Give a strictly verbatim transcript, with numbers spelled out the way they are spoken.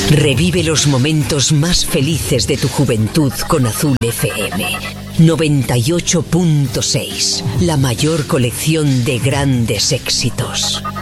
Revive los momentos más felices de tu juventud con Azul F M. noventa y ocho punto seis. La mayor colección de grandes éxitos.